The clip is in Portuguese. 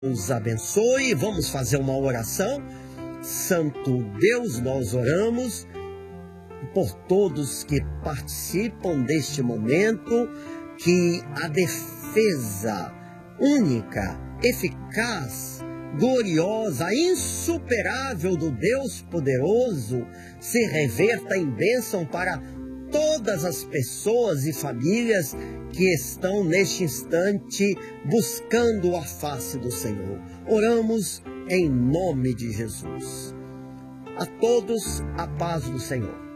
Os abençoe. Vamos fazer uma oração. Santo Deus, nós oramos por todos que participam deste momento, que a defesa única, eficaz, gloriosa, insuperável do Deus poderoso se reverta em bênção para todas as pessoas e famílias que estão neste instante buscando a face do Senhor. Oramos em nome de Jesus. A todos a paz do Senhor.